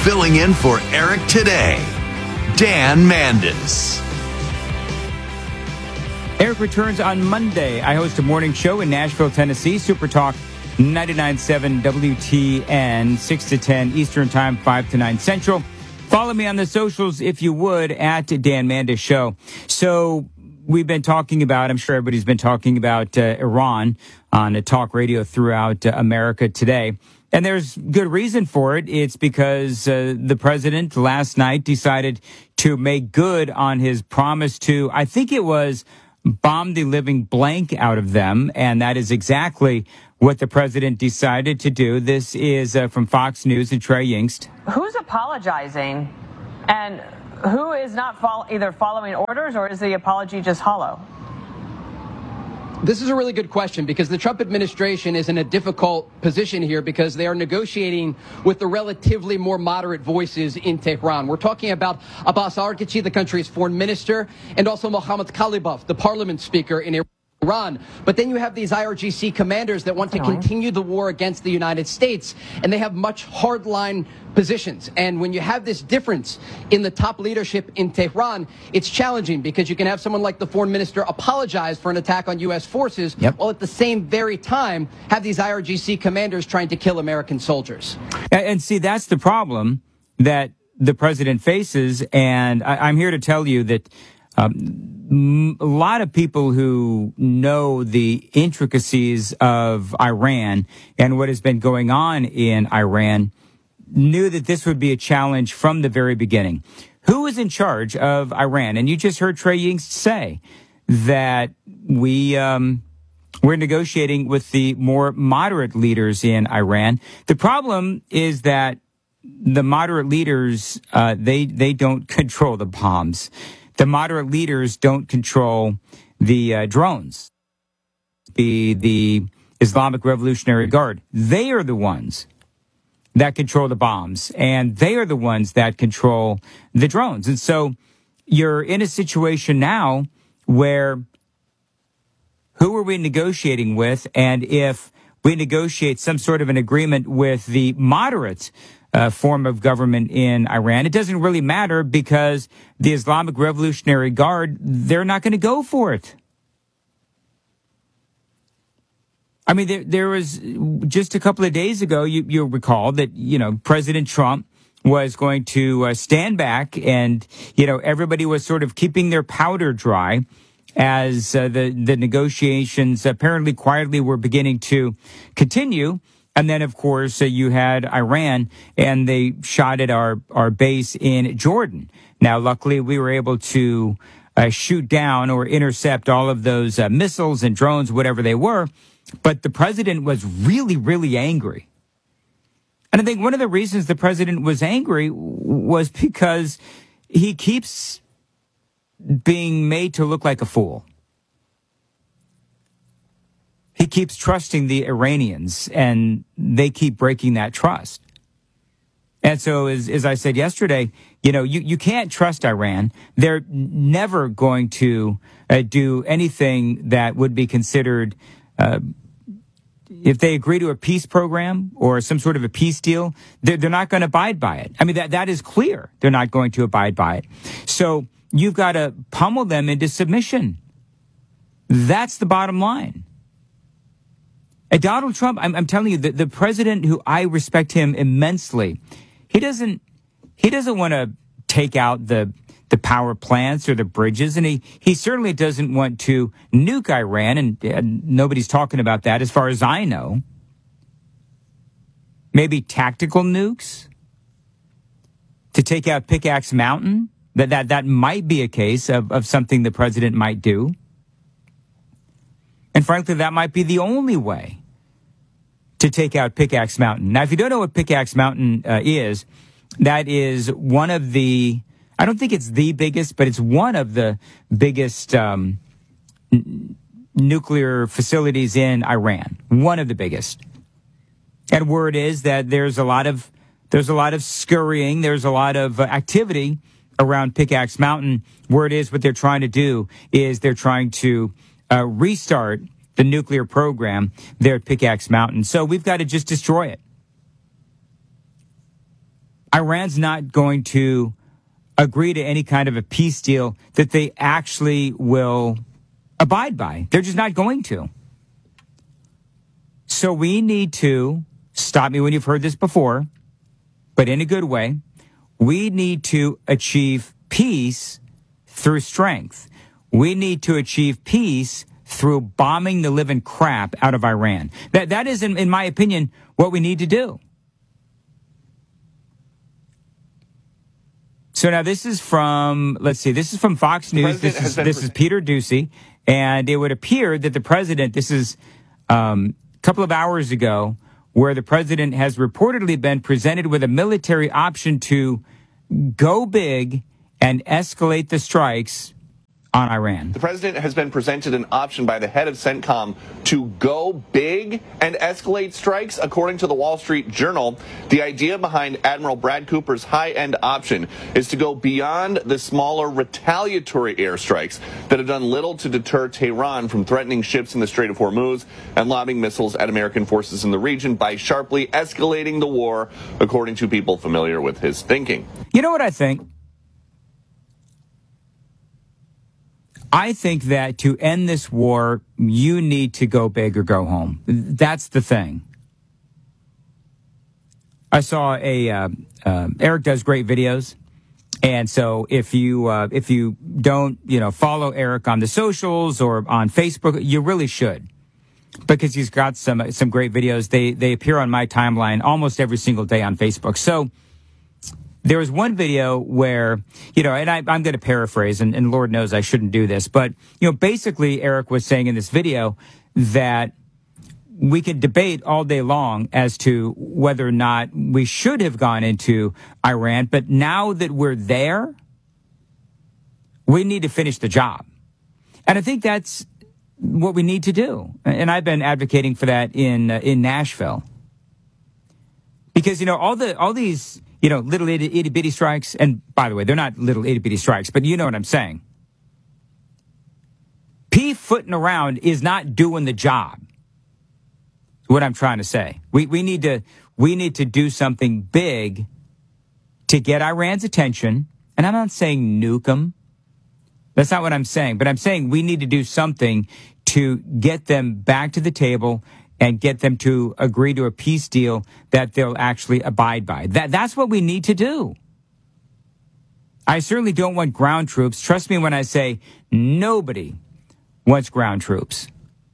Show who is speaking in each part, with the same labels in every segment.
Speaker 1: Filling in for Eric today, Dan Mandis.
Speaker 2: Eric returns on Monday. I host a morning show in Nashville, Tennessee, Super Talk 99.7 WTN, 6 to 10 Eastern Time, 5 to 9 Central. Follow me on the socials, if you would, at Dan Mandis Show. So we've been talking about, I'm sure everybody's been talking about Iran on a talk radio throughout America today. And there's good reason for it. It's because the president last night decided to make good on his promise to, I think it was, bomb the living blank out of them. And that is exactly what the president decided to do. This is from Fox News and Trey Yingst.
Speaker 3: Who's apologizing and who is not either following orders, or is the apology just hollow?
Speaker 4: This is a really good question, because the Trump administration is in a difficult position here because they are negotiating with the relatively more moderate voices in Tehran. We're talking about Abbas Araghchi, the country's foreign minister, and also Mohammad Khalibaf, the parliament speaker in Iran. But then you have these IRGC commanders that want to continue the war against the United States, and they have much hardline positions. And when you have this difference in the top leadership in Tehran, it's challenging, because you can have someone like the foreign minister apologize for an attack on U.S. forces, while at the same very time have these IRGC commanders trying to kill American soldiers.
Speaker 2: And see, that's the problem that the president faces. And I'm here to tell you that a lot of people who know the intricacies of Iran and what has been going on in Iran knew that this would be a challenge from the very beginning. Who is in charge of Iran? And you just heard Trey Yingst say that we're negotiating with the more moderate leaders in Iran. The problem is that the moderate leaders, they don't control the bombs. The moderate leaders don't control the drones. The Islamic Revolutionary Guard, they are the ones that control the bombs, and they are the ones that control the drones. And so you're in a situation now where who are we negotiating with? And if we negotiate some sort of an agreement with the moderate form of government in Iran, it doesn't really matter, because the Islamic Revolutionary Guard, they're not going to go for it. I mean, there was just a couple of days ago, you'll recall that, President Trump was going to stand back, and, everybody was sort of keeping their powder dry as the negotiations apparently quietly were beginning to continue. And then, of course, you had Iran, and they shot at our base in Jordan. Now, luckily, we were able to shoot down or intercept all of those missiles and drones, whatever they were. But the president was really, really angry. And I think one of the reasons the president was angry was because he keeps being made to look like a fool. He keeps trusting the Iranians, and they keep breaking that trust. And so, as I said yesterday, you can't trust Iran. They're never going to do anything that would be considered, if they agree to a peace program or some sort of a peace deal, they're not going to abide by it. I mean, that is clear. They're not going to abide by it. So you've got to pummel them into submission. That's the bottom line. And Donald Trump, I'm telling you, the president, who I respect him immensely, he doesn't want to take out the power plants or the bridges, and he certainly doesn't want to nuke Iran, and nobody's talking about that as far as I know. Maybe tactical nukes to take out Pickaxe Mountain. That might be a case of something the president might do. And frankly, that might be the only way to take out Pickaxe Mountain. Now, if you don't know what Pickaxe Mountain is, that is one of the, I don't think it's the biggest, but it's one of the biggest nuclear facilities in Iran. One of the biggest. And word is that there's a lot of scurrying, there's a lot of activity around Pickaxe Mountain. Word is what they're trying to do is they're trying to restart the nuclear program there at Pickaxe Mountain. So we've got to just destroy it. Iran's not going to agree to any kind of a peace deal that they actually will abide by. They're just not going to. So we need to, stop me when you've heard this before, but in a good way, we need to achieve peace through strength. We need to achieve peace through bombing the living crap out of Iran. That is, in my opinion, what we need to do. So now this is from, this is from Fox News. This is Peter Doocy. And it would appear that the president, this is a couple of hours ago, where the president has reportedly been presented with a military option to go big and escalate the strikes on Iran.
Speaker 5: The president has been presented an option by the head of CENTCOM to go big and escalate strikes. According to the Wall Street Journal, the idea behind Admiral Brad Cooper's high-end option is to go beyond the smaller retaliatory airstrikes that have done little to deter Tehran from threatening ships in the Strait of Hormuz and lobbing missiles at American forces in the region by sharply escalating the war, according to people familiar with his thinking.
Speaker 2: You know what I think? I think that to end this war, you need to go big or go home. That's the thing. I saw Eric does great videos. And so if you don't, follow Eric on the socials or on Facebook, you really should. Because he's got some great videos. They appear on my timeline almost every single day on Facebook. So there was one video where, and I'm going to paraphrase, and Lord knows I shouldn't do this, but, basically Eric was saying in this video that we can debate all day long as to whether or not we should have gone into Iran, but now that we're there, we need to finish the job. And I think that's what we need to do. And I've been advocating for that in Nashville. Because, all these little itty bitty strikes, and by the way, they're not little itty bitty strikes, but you know what I'm saying. Footing around is not doing the job. That's what I'm trying to say. We need to do something big to get Iran's attention. And I'm not saying nuke them. That's not what I'm saying. But I'm saying we need to do something to get them back to the table and get them to agree to a peace deal that they'll actually abide by. That's what we need to do. I certainly don't want ground troops. Trust me when I say nobody wants ground troops.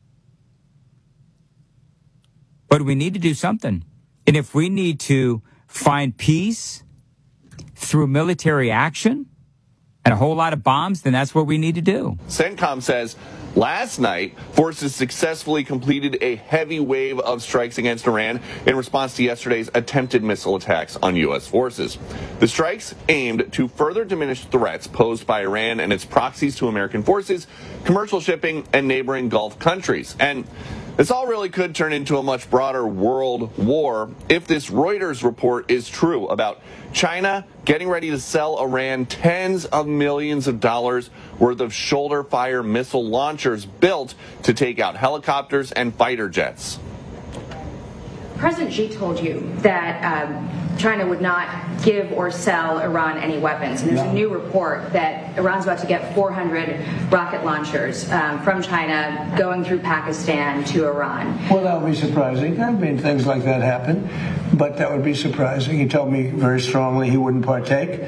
Speaker 2: But we need to do something. And if we need to find peace through military action and a whole lot of bombs, then that's what we need to do.
Speaker 5: CENTCOM says last night, forces successfully completed a heavy wave of strikes against Iran in response to yesterday's attempted missile attacks on U.S. forces. The strikes aimed to further diminish threats posed by Iran and its proxies to American forces, commercial shipping, and neighboring Gulf countries. And this all really could turn into a much broader world war if this Reuters report is true about China getting ready to sell Iran tens of millions of dollars worth of shoulder-fire missile launchers built to take out helicopters and fighter jets.
Speaker 6: President Xi told you that China would not give or sell Iran any weapons. And there's a new report that Iran's about to get 400 rocket launchers from China going through Pakistan to Iran.
Speaker 7: Well, that would be surprising. I mean, things like that happen, but that would be surprising. He told me very strongly he wouldn't partake,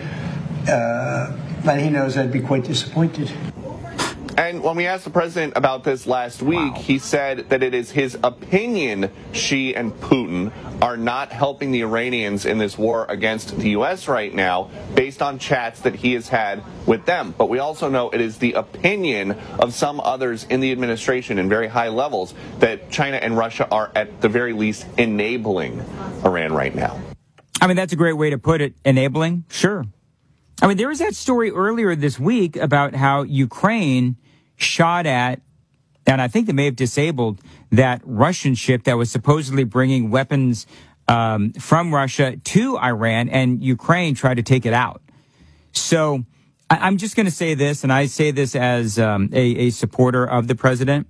Speaker 7: and he knows I'd be quite disappointed.
Speaker 5: And when we asked the president about this last week, he said that it is his opinion Xi and Putin are not helping the Iranians in this war against the U.S. right now, based on chats that he has had with them. But we also know it is the opinion of some others in the administration in very high levels that China and Russia are at the very least enabling Iran right now.
Speaker 2: I mean, that's a great way to put it. Enabling? Sure. I mean, there was that story earlier this week about how Ukraine shot at, and I think they may have disabled, that Russian ship that was supposedly bringing weapons from Russia to Iran, and Ukraine tried to take it out. So I'm just going to say this, and I say this as a supporter of the president.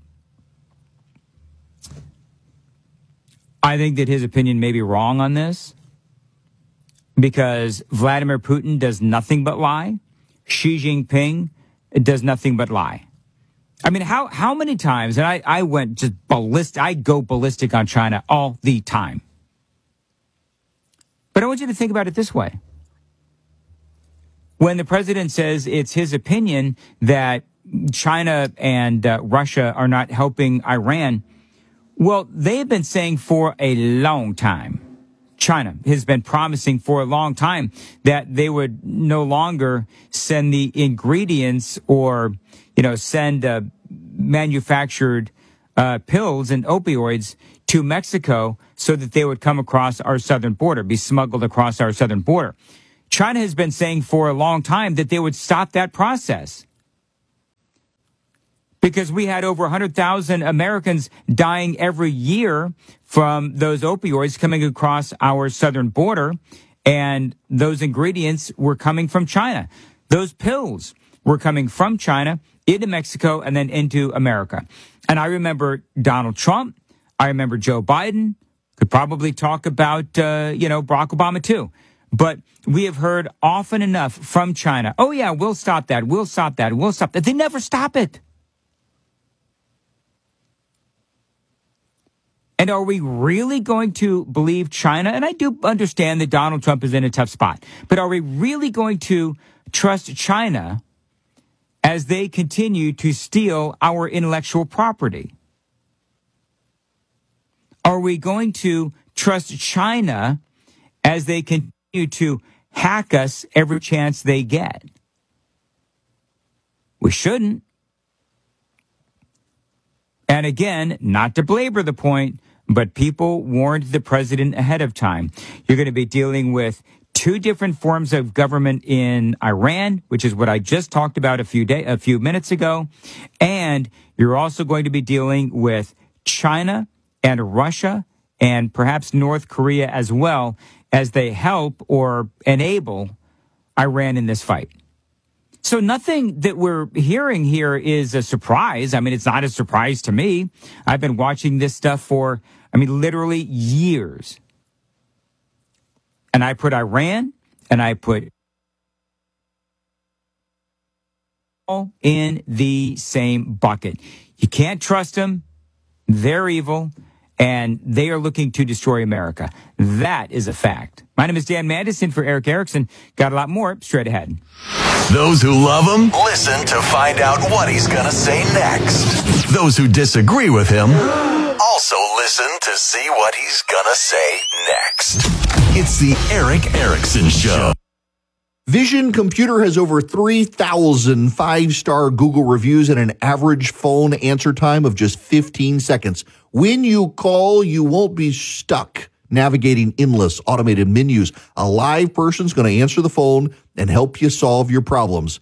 Speaker 2: I think that his opinion may be wrong on this, because Vladimir Putin does nothing but lie. Xi Jinping does nothing but lie. I mean, how many times, and I went just ballistic, I go ballistic on China all the time. But I want you to think about it this way. When the president says it's his opinion that China and Russia are not helping Iran, well, they've been saying for a long time, China has been promising for a long time that they would no longer send the ingredients or, send manufactured pills and opioids to Mexico so that they would come across our southern border, be smuggled across our southern border. China has been saying for a long time that they would stop that process because we had over 100,000 Americans dying every year from those opioids coming across our southern border, and those ingredients were coming from China. Those pills were coming from China into Mexico and then into America. And I remember Donald Trump. I remember Joe Biden. Could probably talk about, Barack Obama too. But we have heard often enough from China, oh yeah, we'll stop that, we'll stop that, we'll stop that. They never stop it. And are we really going to believe China? And I do understand that Donald Trump is in a tough spot. But are we really going to trust China as they continue to steal our intellectual property? Are we going to trust China as they continue to hack us every chance they get? We shouldn't. And again, not to belabor the point, but people warned the president ahead of time. You're going to be dealing with two different forms of government in Iran, which is what I just talked about a few minutes ago. And you're also going to be dealing with China and Russia and perhaps North Korea as well, as they help or enable Iran in this fight. So nothing that we're hearing here is a surprise. I mean, it's not a surprise to me. I've been watching this stuff for, literally years. And I put Iran and I put all in the same bucket. You can't trust them. They're evil. And they are looking to destroy America. That is a fact. My name is Dan Mandison for Eric Erickson. Got a lot more straight ahead.
Speaker 1: Those who love him, listen to find out what he's going to say next. Those who disagree with him, also listen to see what he's going to say next. It's the Eric Erickson Show.
Speaker 8: Vision Computer has over 3,000 five-star Google reviews and an average phone answer time of just 15 seconds. When you call, you won't be stuck navigating endless automated menus. A live person's going to answer the phone and help you solve your problems.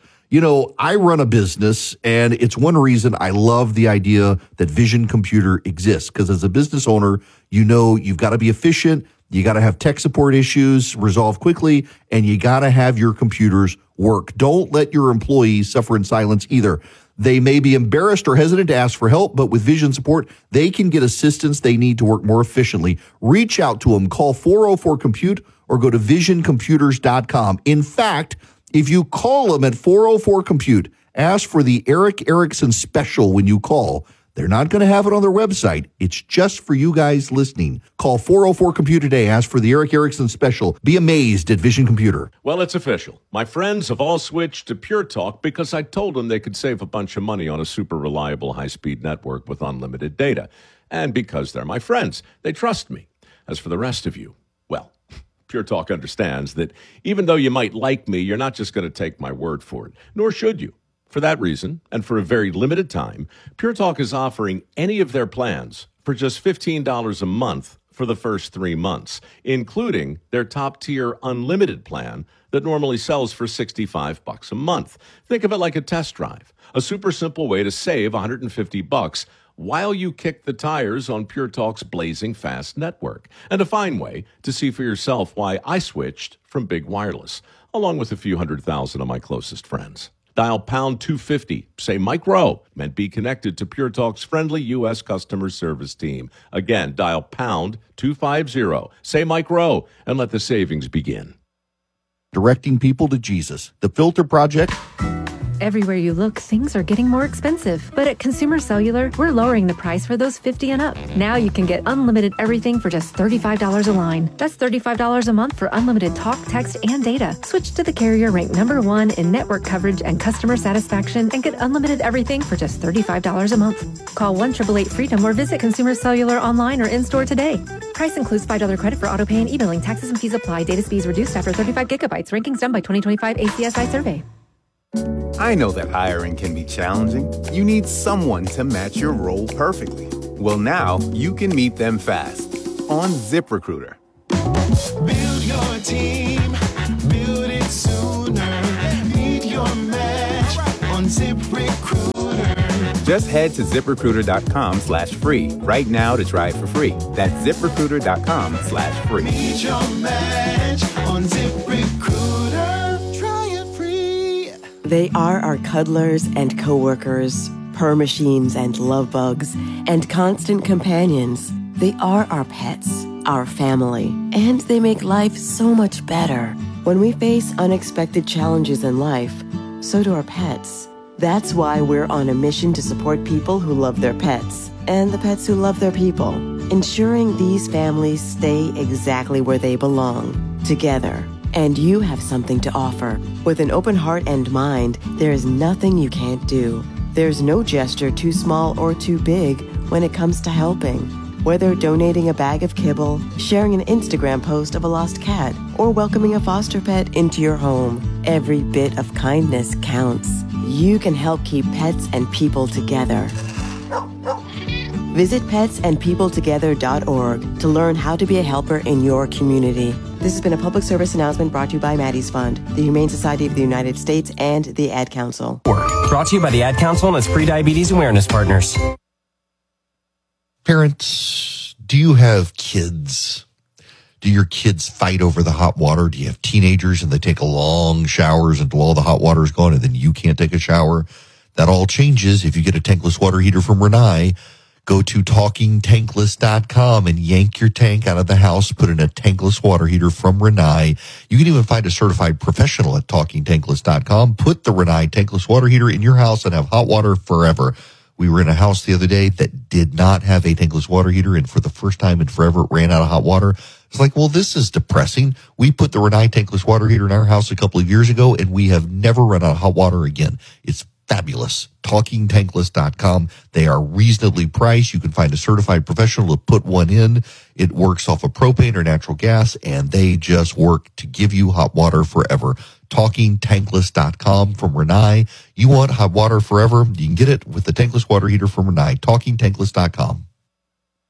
Speaker 8: I run a business, and it's one reason I love the idea that Vision Computer exists, because as a business owner, you've got to be efficient. You got to have tech support issues resolved quickly, and you got to have your computers work. Don't let your employees suffer in silence either. They may be embarrassed or hesitant to ask for help, but with Vision support, they can get assistance they need to work more efficiently. Reach out to them. Call 404-COMPUTE or go to visioncomputers.com. In fact, if you call them at 404-COMPUTE, ask for the Eric Erickson special when you call. They're not going to have it on their website. It's just for you guys listening. Call 404-COMPUTE today. Ask for the Eric Erickson special. Be amazed at Vision Computer.
Speaker 9: Well, it's official. My friends have all switched to Pure Talk because I told them they could save a bunch of money on a super reliable high-speed network with unlimited data. And because they're my friends, they trust me. As for the rest of you, well, Pure Talk understands that even though you might like me, you're not just going to take my word for it, nor should you. For that reason, and for a very limited time, Pure Talk is offering any of their plans for just $15 a month for the first 3 months, including their top-tier unlimited plan that normally sells for $65 a month. Think of it like a test drive, a super simple way to save $150 while you kick the tires on Pure Talk's blazing fast network, and a fine way to see for yourself why I switched from big wireless, along with a few 100,000 of my closest friends. Dial pound 250, say Mike Rowe, and be connected to Pure Talk's friendly U.S. customer service team. Again, dial pound 250, say Mike Rowe, and let the savings begin.
Speaker 8: directing people to Jesus. The Filter Project.
Speaker 10: Everywhere you look, things are getting more expensive. But at Consumer Cellular, we're lowering the price for those 50 and up. Now you can get unlimited everything for just $35 a line. That's $35 a month for unlimited talk, text, and data. Switch to the carrier ranked #1 in network coverage and customer satisfaction and get unlimited everything for just $35 a month. Call 1-888-FREEDOM or visit Consumer Cellular online or in-store today. Price includes $5 credit for autopay and e-billing. Taxes and fees apply. Data speeds reduced after 35 gigabytes. Rankings done by 2025 ACSI survey.
Speaker 11: I know that hiring can be challenging. You need someone to match your role perfectly. Well, now you can meet them fast on ZipRecruiter.
Speaker 12: Build your team, build it sooner. Meet your match on ZipRecruiter.
Speaker 11: Just head to ZipRecruiter.com/free right now to try it for free. That's ZipRecruiter.com/free.
Speaker 12: Meet your match on ZipRecruiter.
Speaker 13: They are our cuddlers and coworkers, purr machines and love bugs, and constant companions. They are our pets, our family, and they make life so much better. When we face unexpected challenges in life, so do our pets. That's why we're on a mission to support people who love their pets and the pets who love their people, ensuring these families stay exactly where they belong, together. And you have something to offer. With an open heart and mind, there is nothing you can't do. There's no gesture too small or too big when it comes to helping. Whether donating a bag of kibble, sharing an Instagram post of a lost cat, or welcoming a foster pet into your home, every bit of kindness counts. You can help keep pets and people together. Visit petsandpeopletogether.org to learn how to be a helper in your community. This has been a public service announcement brought to you by Maddie's Fund, the Humane Society of the United States, and the Ad Council.
Speaker 14: Brought to you by the Ad Council and its pre-diabetes awareness partners.
Speaker 8: Parents, do you have kids? Do your kids fight over the hot water? Do you have teenagers and they take long showers until all the hot water is gone and then you can't take a shower? That all changes if you get a tankless water heater from Rinnai. Go to TalkingTankless.com and yank your tank out of the house, put in a tankless water heater from Rinnai. You can even find a certified professional at TalkingTankless.com. Put the Rinnai tankless water heater in your house and have hot water forever. We were in a house the other day that did not have a tankless water heater, and for the first time in forever, it ran out of hot water. It's like, well, this is depressing. We put the Rinnai tankless water heater in our house a couple of years ago, and we have never run out of hot water again. It's fabulous. TalkingTankless.com. They are reasonably priced. You can find a certified professional to put one in. It works off of propane or natural gas, and they just work to give you hot water forever. TalkingTankless.com from Rinnai. You want hot water forever? You can get it with the tankless water heater from Rinnai. TalkingTankless.com.